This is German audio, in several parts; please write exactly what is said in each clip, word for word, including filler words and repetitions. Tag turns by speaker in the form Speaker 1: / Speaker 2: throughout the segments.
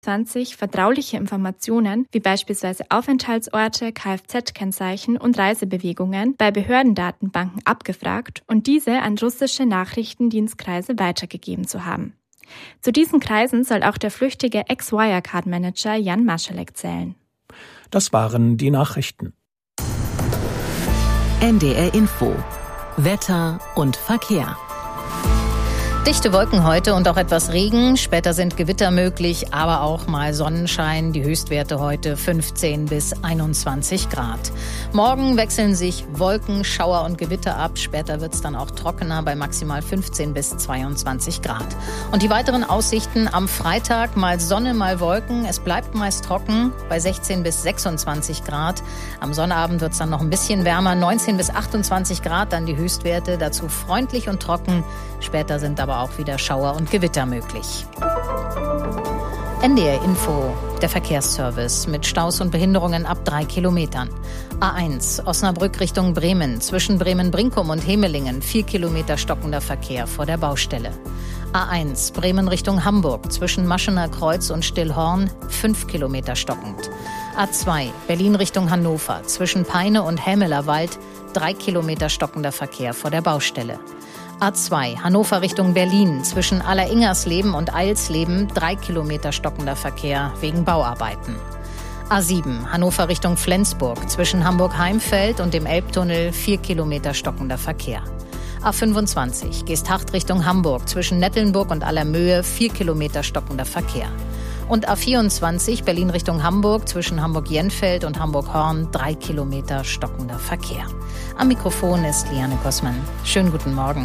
Speaker 1: zwanzig vertrauliche Informationen wie beispielsweise Aufenthaltsorte, Kfz-Kennzeichen und Reisebewegungen bei Behördendatenbanken abgefragt und diese an russische Nachrichtendienstkreise weitergegeben zu haben. Zu diesen Kreisen soll auch der flüchtige Ex-Wirecard-Manager Jan Marschalek zählen.
Speaker 2: Das waren die Nachrichten.
Speaker 3: N D R Info. Wetter und Verkehr.
Speaker 4: Dichte Wolken heute und auch etwas Regen. Später sind Gewitter möglich, aber auch mal Sonnenschein. Die Höchstwerte heute fünfzehn bis einundzwanzig Grad. Morgen wechseln sich Wolken, Schauer und Gewitter ab. Später wird es dann auch trockener bei maximal fünfzehn bis zweiundzwanzig Grad. Und die weiteren Aussichten am Freitag: mal Sonne, mal Wolken. Es bleibt meist trocken bei sechzehn bis sechsundzwanzig Grad. Am Sonnabend wird es dann noch ein bisschen wärmer, neunzehn bis achtundzwanzig Grad, dann die Höchstwerte. Dazu freundlich und trocken. Später sind aber auch wieder Schauer und Gewitter möglich. N D R Info, der Verkehrsservice mit Staus und Behinderungen ab drei Kilometern. A eins, Osnabrück Richtung Bremen, zwischen Bremen-Brinkum und Hemelingen, vier Kilometer stockender Verkehr vor der Baustelle. A eins, Bremen Richtung Hamburg, zwischen Maschener Kreuz und Stillhorn, fünf Kilometer stockend. A zwei, Berlin Richtung Hannover, zwischen Peine und Hämelerwald, drei Kilometer stockender Verkehr vor der Baustelle. A zwei, Hannover Richtung Berlin, zwischen Alleringers-Leben und Eilsleben, drei Kilometer stockender Verkehr wegen Bauarbeiten. A sieben, Hannover Richtung Flensburg, zwischen Hamburg-Heimfeld und dem Elbtunnel, vier Kilometer stockender Verkehr. A fünfundzwanzig, Geesthacht Richtung Hamburg, zwischen Nettelnburg und Allermöhe, vier Kilometer stockender Verkehr. Und A vierundzwanzig, Berlin Richtung Hamburg, zwischen Hamburg-Jenfeld und Hamburg-Horn, drei Kilometer stockender Verkehr. Am Mikrofon ist Liane Kossmann. Schönen guten Morgen.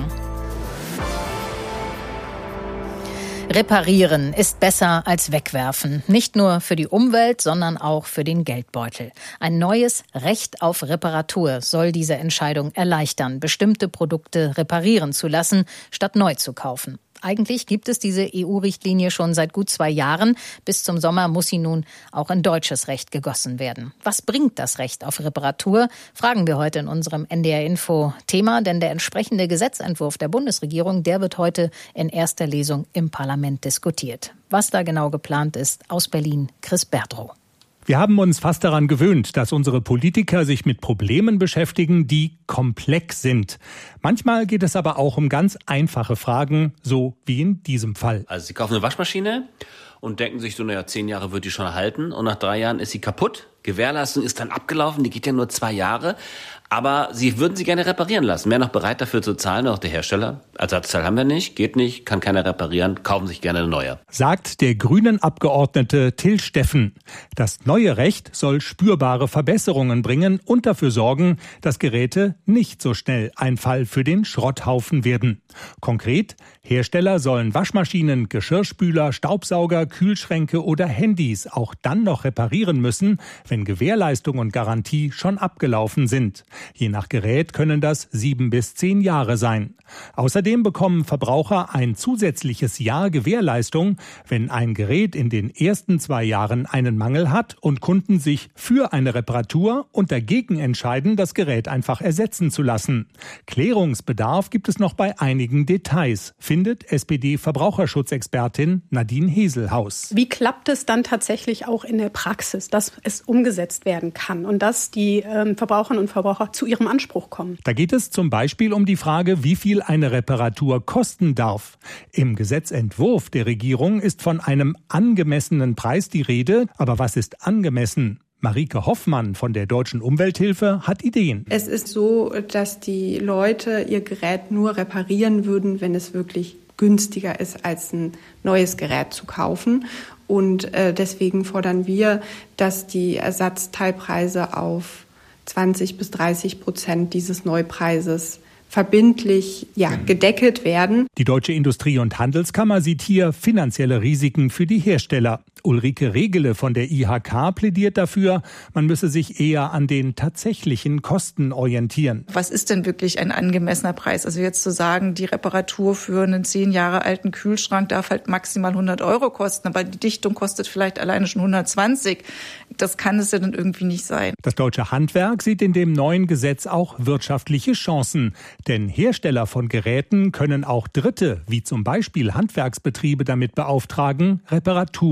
Speaker 4: Reparieren ist besser als wegwerfen. Nicht nur für die Umwelt, sondern auch für den Geldbeutel. Ein neues Recht auf Reparatur soll diese Entscheidung erleichtern, bestimmte Produkte reparieren zu lassen, statt neu zu kaufen. Eigentlich gibt es diese E U-Richtlinie schon seit gut zwei Jahren. Bis zum Sommer muss sie nun auch in deutsches Recht gegossen werden. Was bringt das Recht auf Reparatur? Fragen wir heute in unserem N D R-Info-Thema. Denn der entsprechende Gesetzentwurf der Bundesregierung, der wird heute in erster Lesung im Parlament diskutiert. Was da genau geplant ist, aus Berlin, Chris Berdrow.
Speaker 2: Wir haben uns fast daran gewöhnt, dass unsere Politiker sich mit Problemen beschäftigen, die komplex sind. Manchmal geht es aber auch um ganz einfache Fragen, so wie in diesem Fall.
Speaker 5: Also Sie kaufen eine Waschmaschine und denken sich so, naja, zehn Jahre wird die schon halten und nach drei Jahren ist sie kaputt. Gewährleistung ist dann abgelaufen, die geht ja nur zwei Jahre. Aber Sie würden sie gerne reparieren lassen. Wären noch bereit dafür zu zahlen, auch der Hersteller. Ersatzteil haben wir nicht, geht nicht, kann keiner reparieren, kaufen sich gerne eine neue.
Speaker 2: Sagt der Grünen-Abgeordnete Till Steffen. Das neue Recht soll spürbare Verbesserungen bringen und dafür sorgen, dass Geräte nicht so schnell ein Fall für den Schrotthaufen werden. Konkret, Hersteller sollen Waschmaschinen, Geschirrspüler, Staubsauger, Kühlschränke oder Handys auch dann noch reparieren müssen, wenn Gewährleistung und Garantie schon abgelaufen sind. Je nach Gerät können das sieben bis zehn Jahre sein. Außerdem bekommen Verbraucher ein zusätzliches Jahr Gewährleistung, wenn ein Gerät in den ersten zwei Jahren einen Mangel hat und Kunden sich für eine Reparatur und dagegen entscheiden, das Gerät einfach ersetzen zu lassen. Klärungsbedarf gibt es noch bei einigen Details, findet S P D-Verbraucherschutzexpertin Nadine Heselhaus.
Speaker 6: Wie klappt es dann tatsächlich auch in der Praxis, dass es umgesetzt werden kann und dass die ähm, Verbraucherinnen und Verbraucher zu ihrem Anspruch kommen?
Speaker 2: Da geht es zum Beispiel um die Frage, wie viel eine Reparatur kosten darf. Im Gesetzentwurf der Regierung ist von einem angemessenen Preis die Rede. Aber was ist angemessen? Marike Hoffmann von der Deutschen Umwelthilfe hat Ideen.
Speaker 7: Es ist so, dass die Leute ihr Gerät nur reparieren würden, wenn es wirklich günstiger ist, als ein neues Gerät zu kaufen. Und äh, deswegen fordern wir, dass die Ersatzteilpreise auf zwanzig bis dreißig Prozent dieses Neupreises verbindlich ja, gedeckelt werden.
Speaker 2: Die Deutsche Industrie- und Handelskammer sieht hier finanzielle Risiken für die Hersteller. Ulrike Regele von der I H K plädiert dafür, man müsse sich eher an den tatsächlichen Kosten orientieren.
Speaker 8: Was ist denn wirklich ein angemessener Preis? Also jetzt zu sagen, die Reparatur für einen zehn Jahre alten Kühlschrank darf halt maximal hundert Euro kosten, aber die Dichtung kostet vielleicht alleine schon hundertzwanzig. Das kann es ja dann irgendwie nicht sein.
Speaker 2: Das deutsche Handwerk sieht in dem neuen Gesetz auch wirtschaftliche Chancen. Denn Hersteller von Geräten können auch Dritte, wie zum Beispiel Handwerksbetriebe, damit beauftragen, Reparaturen für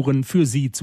Speaker 2: für Sie zu